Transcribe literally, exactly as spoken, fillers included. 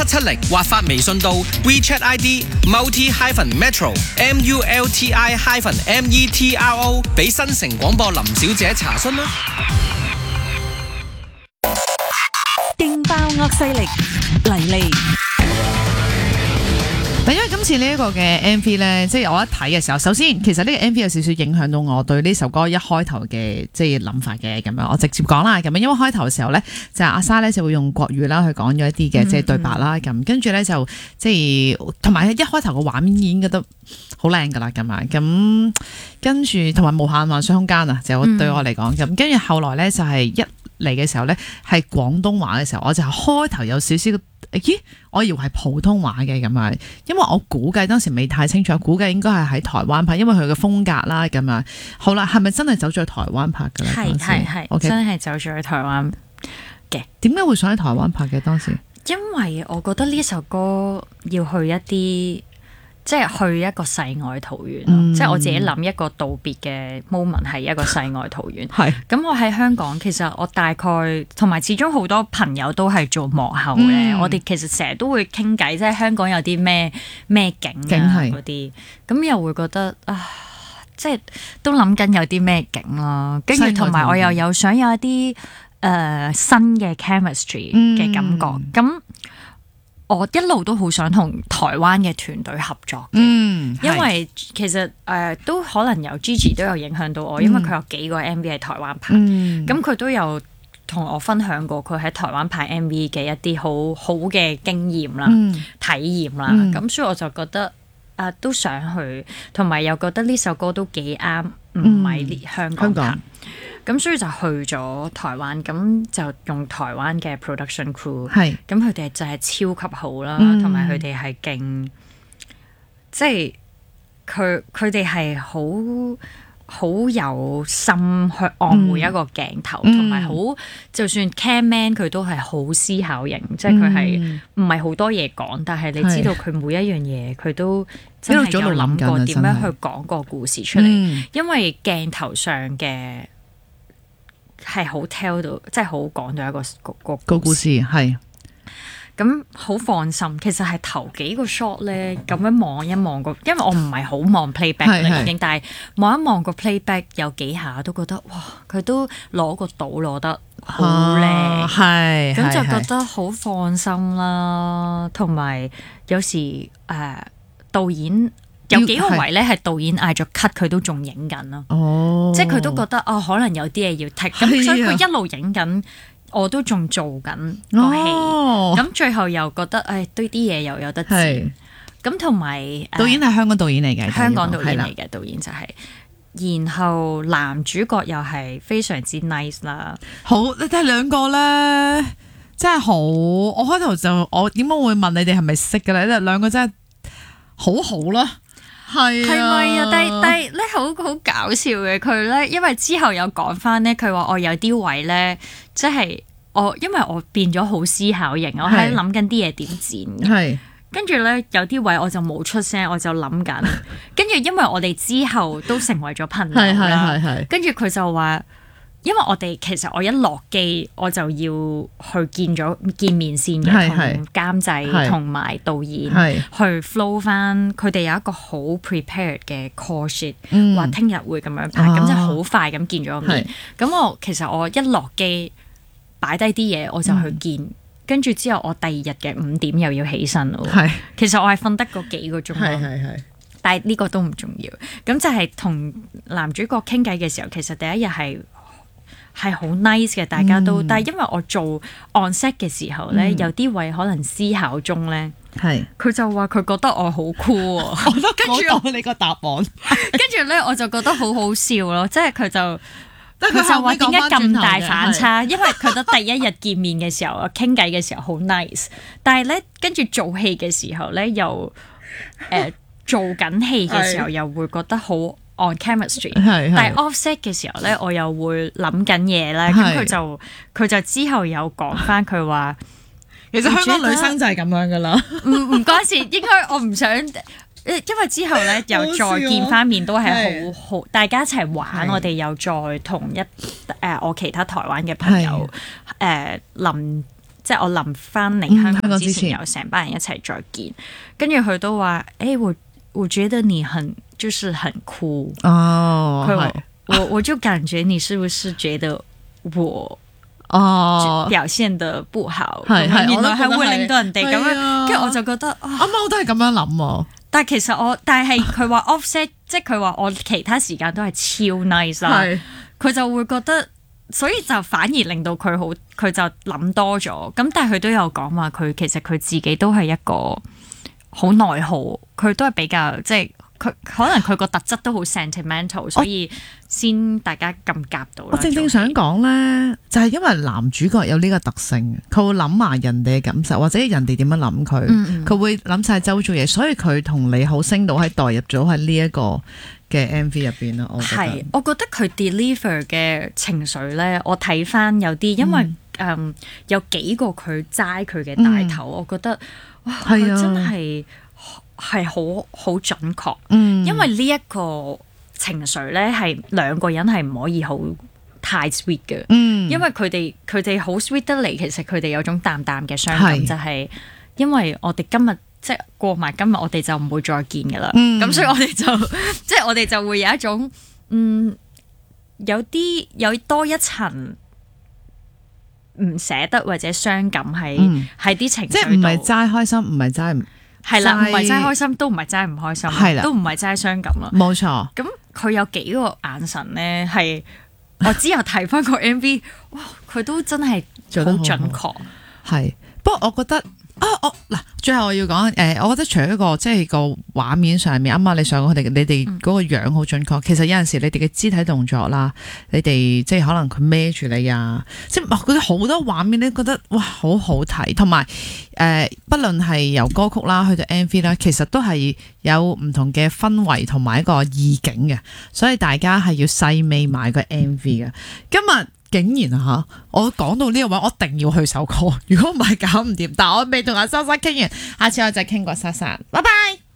七零或發微信到 WeChat I D multi hyphen metro M U L T I hyphen M E T R O 俾新城廣播林小姐查詢啦。 勁爆惡勢力嚟嚟。 嗱，因為今次呢一個嘅 M V 咧，即係我一睇嘅時候，首先其實呢個 M V 有少少影響到我對呢首歌一開頭嘅即係諗法嘅咁樣，我直接講啦咁樣，因為開頭嘅時候咧，就係阿莎咧就會用國語啦去講咗一啲嘅即係對白啦咁，跟住咧就即係同埋一開頭嘅畫面已經覺得好靚噶啦咁樣，咁跟住同埋無限幻想空間啊，就對我嚟講咁，跟住後來咧就係一嚟嘅時候咧係廣東話嘅時候，我就開頭有少少。咦，我以為係普通話嘅咁樣，因為我估計當時未太清楚，估計應該係喺台灣拍，因為佢嘅風格啦咁樣。好啦，係咪真係走咗去台灣拍㗎咧？ 係係係， okay. 真係走咗去台灣嘅。 點解會想喺台灣拍嘅當時？ 因為我覺得呢首歌要去一啲。即係去一個世外桃源，嗯、即係我自己諗一個道別嘅 moment 係一個世外桃源。係咁我喺香港，其實我大概同埋始終好多朋友都係做幕後咧，嗯、我哋其實成日都會傾偈，即係香港有啲咩咩景啊嗰啲，咁又會覺得啊，即係都諗緊有啲咩景啦，跟住同埋我又有想有一啲誒、呃、新嘅 chemistry 嘅感覺，咁、嗯。我一路都好想同台灣嘅團隊合作嘅，嗯、因為其實誒、呃、都可能有 Gigi 都有影響到我，嗯、因為佢有幾個 M V 喺台灣拍，咁佢、嗯、都有同我分享過佢喺台灣拍 M V 嘅一啲好好嘅經驗啦、嗯、體驗啦，咁、嗯、所以我就覺得啊、呃、都想去，同埋又覺得呢首歌都幾啱，唔係香港拍。咁所以就去咗台灣，咁就用台灣嘅 production crew，係咁佢哋就係超級好啦，同埋佢哋係勁，即係佢佢哋係好好有心去按每一個鏡頭，同埋好就算 cam man 佢都係好思考型，即係佢係唔係好多嘢講，但係你知道佢每一樣嘢佢都真係有諗過點樣去講個故事出嚟，嗯、因為鏡頭上嘅。係好 tell 到，即係好講到一個個個故事，係咁好放心。其實係頭幾個 shot 咧，咁樣望一望個，因為我唔係好望 playback 啦已經，但係望一望個 playback 有幾下都覺得哇，佢都攞個島攞得好靚，係咁、啊、就覺得好放心啦。同埋有，有時誒、呃、導演。有幾個位咧係導演嗌咗 cut， 佢都仲影緊咯，哦、即係佢都覺得哦，可能有啲嘢要剔，咁、啊、所以佢一路影緊，我都仲做緊個戲，咁、哦、最後又覺得誒，堆啲嘢又有得剪，咁同埋導演係香港導演嚟嘅， 香港導演嚟嘅導演就係、是，然後男主角又係非常之 nice 啦， 好，你睇兩個咧，真係好，我開頭就我點解會問你哋係咪識嘅咧？呢兩個真係好好啦。係係咪啊？但係但係咧，好好搞笑嘅佢咧，因為之後有講翻咧，佢話我有啲位咧，即係我因為我變咗好思考型，我喺諗緊啲嘢點剪嘅。係跟住咧有啲位我就冇出聲，我就諗緊。跟住因為我哋之後都成為咗朋友啦，係係係。跟住佢就話。因為我哋其實我一落機我就要去見咗見面先嘅，同監製同埋導演去 flow 翻，佢哋有一個好 prepared 嘅 call sheet，話聽日會咁樣拍，咁就好快咁見咗面。咁我其實我一落機擺低啲嘢我就去見，跟住、嗯、之後我第二日嘅五點又要起身咯。係，其實我係瞓得嗰幾個鐘，係係係，但係呢個都唔重要。咁就係同男主角傾偈嘅時候，其實第一日係。係好 nice 嘅，大家都，嗯、但係因為我做 on set 嘅時候咧，嗯、有啲位可能思考中咧，係佢是就話佢覺得我好 cool，跟住我你個答案，跟住咧我就覺得好好笑咯，即係佢就佢就話點解咁大反差？因為佢覺得第一日見面嘅時候，傾偈嘅時候好 nice， 但係咧跟住做戲嘅時候咧，又誒、呃、做緊戲嘅時候又會覺得好。on chemistry，但係 offset 嘅時候咧，我又會諗緊嘢咧，咁佢就佢就之後有講翻佢話， 其實香港女生就係咁樣噶啦， 唔唔關事，應該我唔想，因為之後咧又再見翻面都係好好，大家一齊玩，我哋又再同一誒我其他台灣嘅朋友誒臨。即即係我臨翻嚟香港之前有成班人一齊再見，跟住佢都話誒、欸、我我覺得你很就是很酷哦， 佢話我我就感覺你是不是覺得我哦表現得不好， 係係原來係會令到人哋咁樣，跟住我就覺得啱啱我都係咁樣諗喎。 但係其實我，但係佢話 offset，即係佢話我其他時間都係超 nice 啦，佢就會覺得，所以就反而令到佢好，佢就諗多咗。咁但係佢都有講話，佢其實佢自己都係一個好內耗，佢都係比較即係佢可能佢個特質都好 sentimental，所以先大家咁夾到。 我正正想講咧，就係、是、因為男主角有呢個特性，佢會諗埋人哋嘅感受，或者人哋點樣諗佢，佢、嗯嗯、會諗晒周遭嘢，所以佢同你好升到喺代入咗喺呢一個嘅 M V 入邊咯。我係， 我覺得佢 deliver 嘅情緒咧，我睇翻有啲，因為誒、嗯嗯、有幾個佢齋佢嘅大頭，嗯、我覺得哇，佢真係。係好好準確，嗯、因為呢一個情緒咧係兩個人係唔可以好太 sweet 嘅，嗯、因為佢哋佢哋好 sweet 得嚟，其實佢哋有種淡淡嘅傷感，是就係因為我哋今日即係過埋今日，我哋就唔會再見噶啦，咁、嗯、所以我哋就即係我哋就會有一種嗯有啲有多一層唔捨得或者傷感喺喺啲情緒度，即係唔係齋開心，唔係齋唔。係啦，唔係齋開心，都唔係齋唔開心，係啦，都唔係齋傷感啦。冇錯。咁佢有幾個眼神咧，係我之後睇翻個 M V， 哇，佢都真係好準確。係，不過我覺得啊，我嗱，最後我要講誒、呃，我覺得除咗一個即係個畫面上面，啱啱你上佢哋，你哋嗰個樣好準確。嗯、其實有陣時你哋嘅肢體動作啦，你哋即係可能佢孭住你啊，即係嗰啲好多畫面，你覺得哇好好睇。同埋誒，不論係由歌曲啦，去到 M V 啦，其實都係有唔同嘅氛圍同埋一個意境嘅，所以大家係要細味買個 M V 嘅。今日竟然吓，我講到呢個位，我一定要去首歌，如果唔係搞唔掂。但係我未同阿莎莎傾完，下次我再傾過莎莎，拜拜。